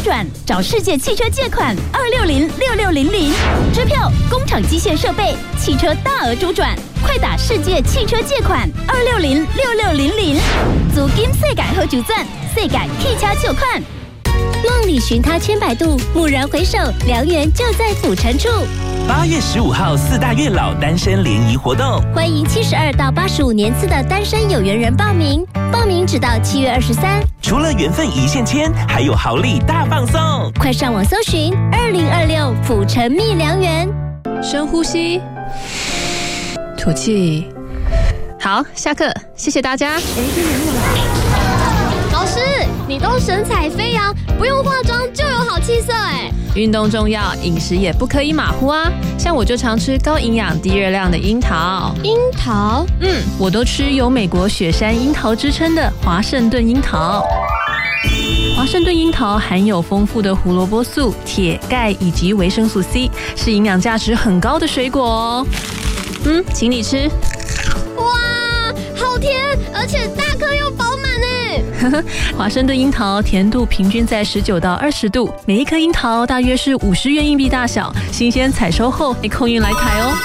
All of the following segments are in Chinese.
转，找世界汽车借款2606600，支票、工厂机械设备、汽车大额周转，快打世界汽车借款2606600，租金世界好就赚，世界汽车就款。 梦里寻他千百度，蓦然回首，良缘就在府城处。 8月15号4大月老单身联谊活动， 欢迎72到85年次的单身有缘人报名，报名直到7月23。 除了缘分一线牵，还有好礼大放送， 快上网搜寻2026府城蜜良缘。 深呼吸，吐气。好，下课，谢谢大家。 老师，你都神采飞扬，不用化妆就有好气色哎。 运动重要，饮食也不可以马虎啊。像我就常吃高营养低热量的樱桃。 樱桃？ 我都吃有美国雪山樱桃之称的华盛顿樱桃。华盛顿樱桃含有丰富的胡萝卜素、铁、钙以及维生素 C， 是营养价值很高的水果哦。请你吃。 哇，好甜，而且大颗又饱满哎。 华盛顿樱桃甜度平均在19到20度，每一颗樱桃大约是50元硬币大小，新鲜采收后会空运来台哦。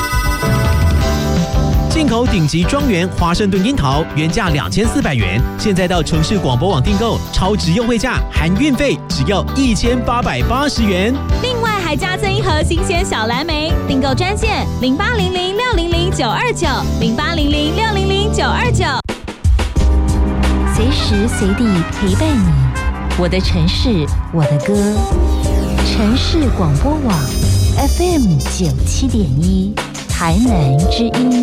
进口顶级庄园华盛顿樱桃原价2400元，现在到城市广播网订购，超值优惠价含运费，只要1880元。 另外还加赠一盒新鲜小蓝莓，订购专线0800600929，0800600929。 随时随地陪伴你，我的城市，我的歌。城市广播网 FM 97.1，台南之音。